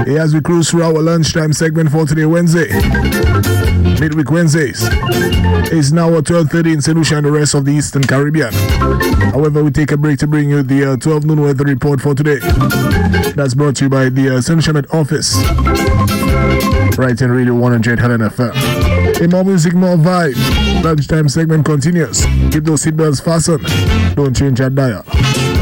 As we cruise through our lunchtime segment for today, Wednesday, midweek Wednesdays, it's now 12:30 in St. Lucia and the rest of the Eastern Caribbean. However, we take a break to bring you the 12 noon weather report for today. That's brought to you by the St. Lucia Met office, right in Radio 100 Helen FM. Hey, more music, more vibe. Lunchtime segment continues. Keep those seatbelts fastened. Don't change your dial.